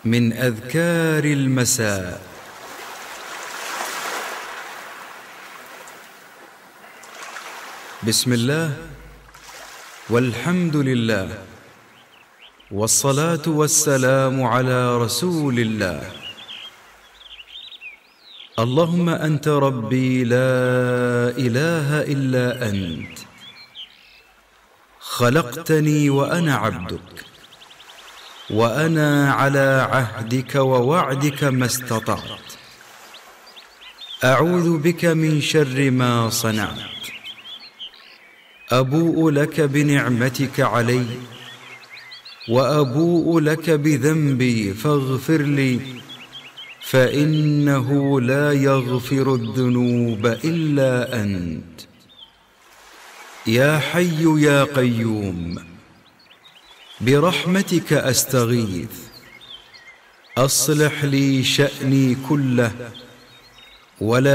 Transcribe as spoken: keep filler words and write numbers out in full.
من أذكار المساء. بسم الله والحمد لله والصلاة والسلام على رسول الله. اللهم أنت ربي لا إله إلا أنت، خلقتني وأنا عبدك، وأنا على عهدك ووعدك ما استطعت. أعوذ بك من شر ما صنعت. أبوء لك بنعمتك علي وأبوء لك بذنبي فاغفر لي، فإنه لا يغفر الذنوب إلا أنت. يا حي يا قيوم، برحمتك أستغيث، أصلح لي شأني كله ولا